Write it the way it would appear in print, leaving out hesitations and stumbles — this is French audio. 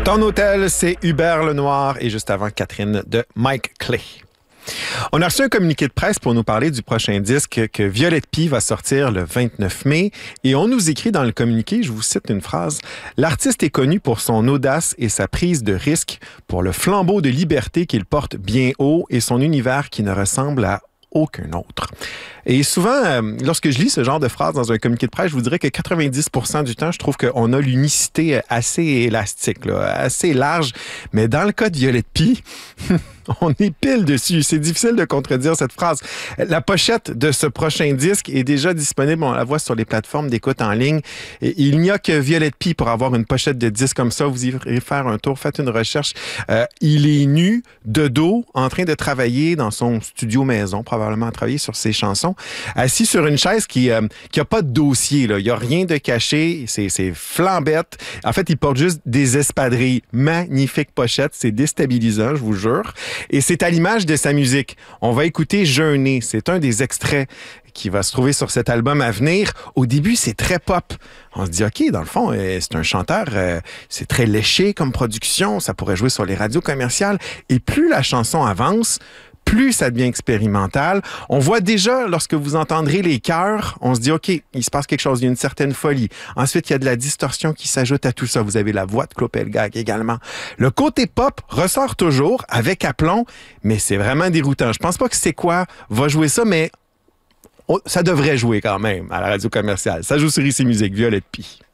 Ton hôtel, c'est Hubert Lenoir et juste avant, Catherine de Mike Clay. On a reçu un communiqué de presse pour nous parler du prochain disque que Violette Py va sortir le 29 mai. Et on nous écrit dans le communiqué, je vous cite une phrase, « L'artiste est connu pour son audace et sa prise de risque, pour le flambeau de liberté qu'il porte bien haut et son univers qui ne ressemble à aucun autre. » Et souvent, lorsque je lis ce genre de phrase dans un communiqué de presse, je vous dirais que 90% du temps, je trouve qu'on a l'unicité assez élastique, là, assez large. Mais dans le cas de Violette Py, on est pile dessus. C'est difficile de contredire cette phrase. La pochette de ce prochain disque est déjà disponible. On la voit sur les plateformes d'écoute en ligne. Et il n'y a que Violette Py pour avoir une pochette de disque comme ça. Vous irez faire un tour, faites une recherche. Il est nu, de dos, en train de travailler dans son studio maison, probablement à travailler sur ses chansons, assis sur une chaise qui a pas de dossier, là. Il n'y a rien de caché. C'est flambette. En fait, il porte juste des espadrilles. Magnifique pochette. C'est déstabilisant, je vous jure. Et c'est à l'image de sa musique. On va écouter Jeûner. C'est un des extraits qui va se trouver sur cet album à venir. Au début, c'est très pop. On se dit, OK, dans le fond, c'est un chanteur, c'est très léché comme production. Ça pourrait jouer sur les radios commerciales. Et plus la chanson avance, plus ça devient expérimental. On voit déjà, lorsque vous entendrez les chœurs, on se dit, OK, il se passe quelque chose, il y a une certaine folie. Ensuite, il y a de la distorsion qui s'ajoute à tout ça. Vous avez la voix de Claude Pelgag également. Le côté pop ressort toujours avec aplomb, mais c'est vraiment déroutant. Je pense pas que C'est quoi va jouer ça, mais ça devrait jouer quand même à la radio commerciale. Ça joue sur ICI Musique, Violette Py.